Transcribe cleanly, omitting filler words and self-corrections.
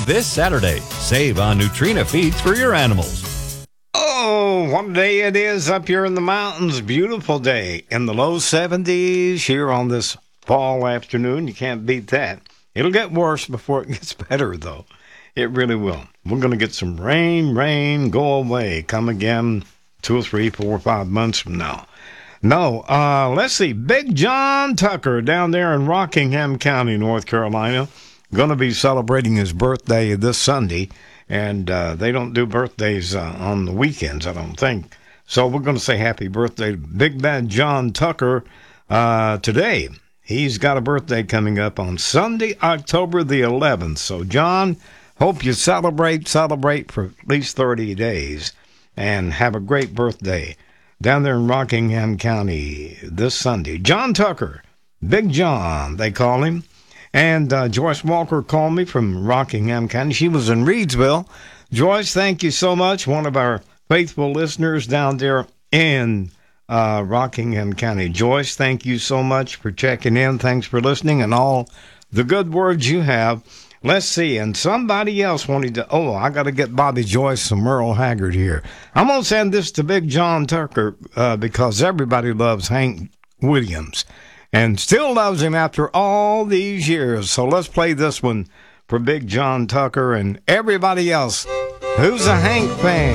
this Saturday. Save on Nutrina feeds for your animals. Oh, what a day it is up here in the mountains. Beautiful day in the low 70s here on this fall afternoon. You can't beat that. It'll get worse before it gets better, though. It really will. We're going to get some rain, go away, come again 2 or 3, 4 or 5 months from now. No, let's see. Big John Tucker down there in Rockingham County, North Carolina, going to be celebrating his birthday this Sunday. And they don't do birthdays on the weekends, I don't think. So we're going to say happy birthday to Big Bad John Tucker today. He's got a birthday coming up on Sunday, October the 11th. So, John, hope you celebrate for at least 30 days and have a great birthday down there in Rockingham County this Sunday. John Tucker, Big John, they call him. And Joyce Walker called me from Rockingham County. She was in Reedsville. Joyce, thank you so much. One of our faithful listeners down there in Rockingham County. Joyce, thank you so much for checking in. Thanks for listening and all the good words you have. Let's see. And somebody else wanted to, I got to get Bobby Joyce some Merle Haggard here. I'm going to send this to Big John Tucker because everybody loves Hank Williams. And still loves him after all these years. So let's play this one for Big John Tucker and everybody else who's a Hank fan.